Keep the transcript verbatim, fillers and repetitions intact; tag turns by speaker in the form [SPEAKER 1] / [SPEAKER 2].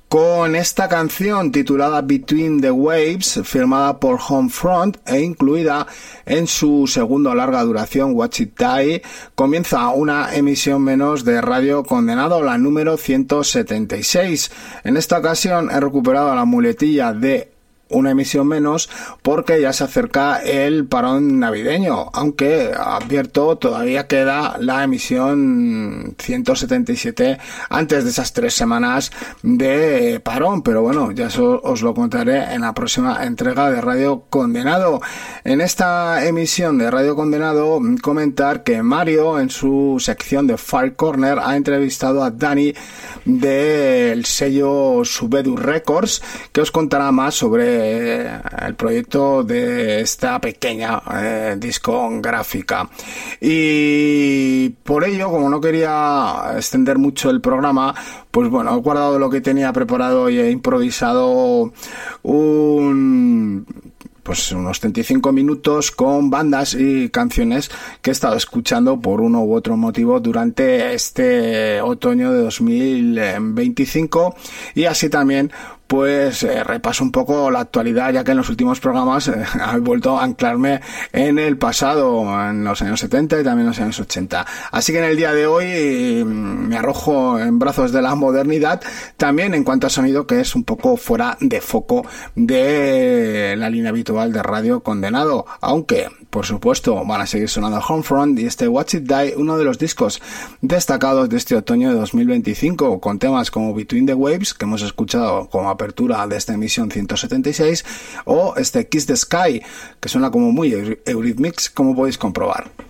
[SPEAKER 1] con esta canción titulada Between the Waves, firmada por Homefront e incluida en su segundo larga duración Watch It Die, comienza una emisión menos de Radio Condenado, la número ciento setenta y seis. En esta ocasión he recuperado la muletilla de una emisión menos porque ya se acerca el parón navideño, aunque advierto todavía queda la emisión ciento setenta y siete antes de esas tres semanas de parón, pero bueno, ya eso os lo contaré en la próxima entrega de Radio Condenado. En esta emisión de Radio Condenado comentar que Mario en su sección de Far Corner ha entrevistado a Dani del sello Subedu Records, que os contará más sobre el proyecto de esta pequeña eh, discográfica. Y por ello, como no quería extender mucho el programa, pues bueno, he guardado lo que tenía preparado y he improvisado un pues unos treinta y cinco minutos con bandas y canciones que he estado escuchando por uno u otro motivo durante este otoño de dos mil veinticinco, y así también pues eh, repaso un poco la actualidad, ya que en los últimos programas eh, he vuelto a anclarme en el pasado, en los años setenta y también en los años ochenta. Así que en el día de hoy eh, me arrojo en brazos de la modernidad, también en cuanto a sonido, que es un poco fuera de foco de la línea habitual de Radio Condenado, aunque por supuesto van a seguir sonando Homefront y este Watch It Die, uno de los discos destacados de este otoño de dos mil veinticinco, con temas como Between the Waves, que hemos escuchado como apertura de esta emisión ciento setenta y seis, o este Kiss the Sky, que suena como muy Eurythmics, como podéis comprobar.